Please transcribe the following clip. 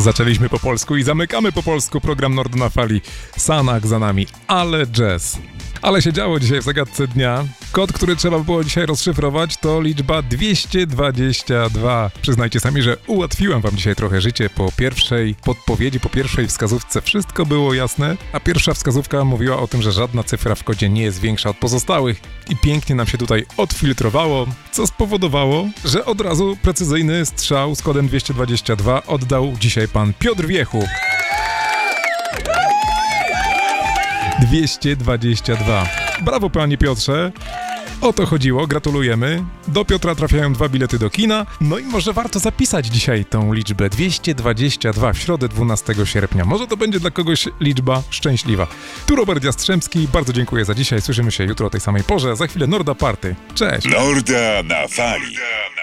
Zaczęliśmy po polsku i zamykamy po polsku program Nord na fali. Sanach za nami, ale jazz. Ale się działo dzisiaj w zagadce dnia. Kod, który trzeba było dzisiaj rozszyfrować, to liczba 222. Przyznajcie sami, że ułatwiłem wam dzisiaj trochę życie. Po pierwszej podpowiedzi, po pierwszej wskazówce wszystko było jasne, a pierwsza wskazówka mówiła o tym, że żadna cyfra w kodzie nie jest większa od pozostałych i pięknie nam się tutaj odfiltrowało, co spowodowało, że od razu precyzyjny strzał z kodem 222 oddał dzisiaj pan Piotr Wiechuch. 222. Brawo, panie Piotrze. O to chodziło, gratulujemy. Do Piotra trafiają 2 bilety do kina. No i może warto zapisać dzisiaj tą liczbę 222 w środę 12 sierpnia. Może to będzie dla kogoś liczba szczęśliwa. Tu Robert Jastrzębski, bardzo dziękuję za dzisiaj. Słyszymy się jutro o tej samej porze. Za chwilę Norda Party. Cześć! Norda na fali.